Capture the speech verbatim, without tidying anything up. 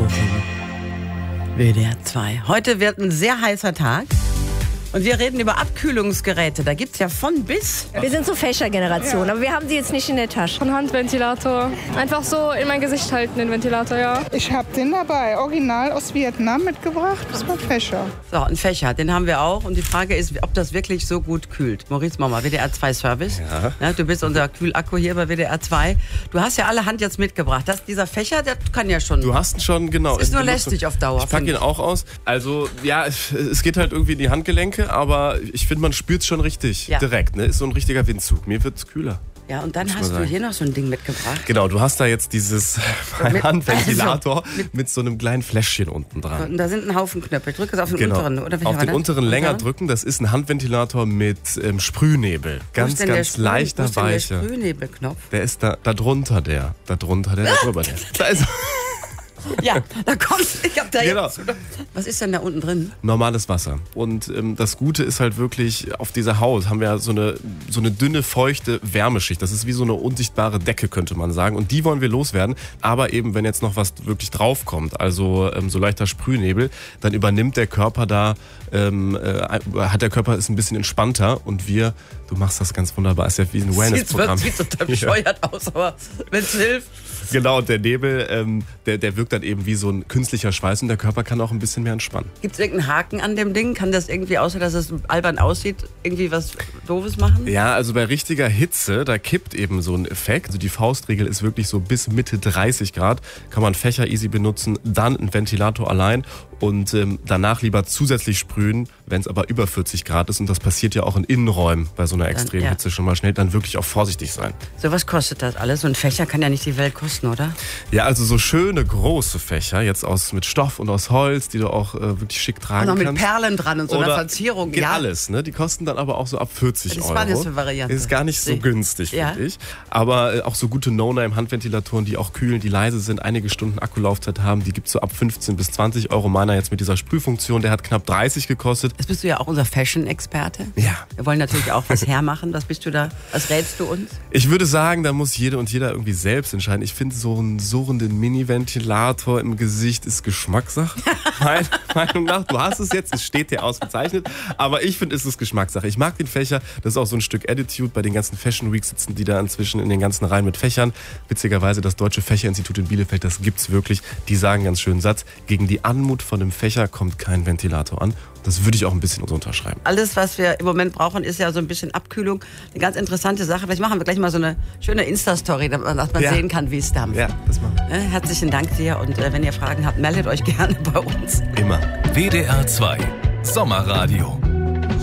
Bochum. W D R zwei. Heute wird ein sehr heißer Tag. Und wir reden über Abkühlungsgeräte. Da gibt es ja von bis. Wir sind so Fächergeneration, ja. Aber wir haben die jetzt nicht in der Tasche. Ein Handventilator. Einfach so in mein Gesicht halten, den Ventilator, ja. Ich habe den dabei, original aus Vietnam mitgebracht. Das war Fächer. So, ein Fächer, den haben wir auch. Und die Frage ist, ob das wirklich so gut kühlt. Maurice Mommer, W D R zwei Service. Ja. Ja, du bist unser Kühlakku hier bei W D R zwei. Du hast ja alle Hand jetzt mitgebracht. Das, dieser Fächer, der kann ja schon... Du hast ihn schon, genau. Das ist nur lästig auf Dauer. Ich packe ihn auch aus. Also, ja, es geht halt irgendwie in die Handgelenke. Aber ich finde, man spürt es schon richtig ja. direkt. Ne? Ist so ein richtiger Windzug. Mir wird es kühler. Ja, und dann hast du hier noch so ein Ding mitgebracht. Genau, du hast da jetzt dieses Handventilator also, mit so einem kleinen Fläschchen unten dran. Und da sind ein Haufen Knöpfe. Ich drücke es auf den genau. unteren. Oder auf den das? unteren länger Unteren? drücken. Das ist ein Handventilator mit ähm, Sprühnebel. Ganz, ganz Sprüh- leichter, wo ist denn weicher. Der Sprühnebelknopf? Der ist da, da drunter, der. Da drunter, der, da drüber, der. Da ist Ja, da kommt, ich hab da genau. jetzt. Was ist denn da unten drin? Normales Wasser. Und ähm, das Gute ist halt wirklich, auf dieser Haut haben wir ja so eine, so eine dünne, feuchte Wärmeschicht. Das ist wie so eine unsichtbare Decke, könnte man sagen. Und die wollen wir loswerden. Aber eben, wenn jetzt noch was wirklich draufkommt, also ähm, so leichter Sprühnebel, dann übernimmt der Körper da, ähm, äh, hat der Körper ist ein bisschen entspannter. Und wir, du machst das ganz wunderbar, ist ja wie ein Wellness-Programm. Sieht, sieht total bescheuert ja. aus, aber wenn es hilft. Genau, und der Nebel, ähm, der, der wirkt dann eben wie so ein künstlicher Schweiß und der Körper kann auch ein bisschen mehr entspannen. Gibt es irgendeinen Haken an dem Ding? Kann das irgendwie, außer dass es albern aussieht, irgendwie was Doofes machen? Ja, also bei richtiger Hitze, da kippt eben so ein Effekt. Also die Faustregel ist wirklich so bis Mitte dreißig Grad. Kann man Fächer easy benutzen, dann ein Ventilator allein und ähm, danach lieber zusätzlich sprühen, wenn es aber über vierzig Grad ist. Und das passiert ja auch in Innenräumen bei so einer extremen ja. Hitze schon mal schnell. Dann wirklich auch vorsichtig sein. So, was kostet das alles? So ein Fächer kann ja nicht die Welt kosten, oder? Ja, also so schöne große Fächer, jetzt aus mit Stoff und aus Holz, die du auch äh, wirklich schick tragen kannst. Und noch mit Perlen dran und so einer Verzierung. Geht ja. alles, ne? Die kosten dann aber auch so ab vierzig Euro. Das war eine Variante. Ist gar nicht so Sie. günstig, ja. finde ich. Aber äh, auch so gute No-Name-Handventilatoren, die auch kühlen, die leise sind, einige Stunden Akkulaufzeit haben, die gibt es so ab fünfzehn bis zwanzig Euro. Meiner jetzt mit dieser Sprühfunktion, der hat knapp dreißig gekostet. Jetzt bist du ja auch unser Fashion-Experte. Ja. Wir wollen natürlich auch was hermachen. Was bist du da? Was rätst du uns? Ich würde sagen, da muss jede und jeder irgendwie selbst entscheiden. Ich finde, so einen surrenden Mini-Ventilator im Gesicht ist Geschmackssache. Meiner Meinung nach. Du hast es jetzt, es steht dir ausgezeichnet. Aber ich finde, es ist Geschmackssache. Ich mag den Fächer. Das ist auch so ein Stück Attitude. Bei den ganzen Fashion Weeks sitzen die da inzwischen in den ganzen Reihen mit Fächern. Witzigerweise, das Deutsche Fächerinstitut in Bielefeld, das gibt's wirklich. Die sagen einen ganz schönen Satz. Gegen die Anmut von einem Fächer kommt kein Ventilator an. Das würde ich auch ein bisschen so unterschreiben. Alles, was wir im Moment brauchen, ist ja so ein bisschen Abkühlung. Eine ganz interessante Sache. Vielleicht machen wir gleich mal so eine schöne Insta-Story, damit man ja. sehen kann, wie es dampft. Ja, das machen wir. Herzlichen Dank dir. Und äh, wenn ihr Fragen habt, meldet euch gerne bei uns. Immer. W D R zwei Sommerradio.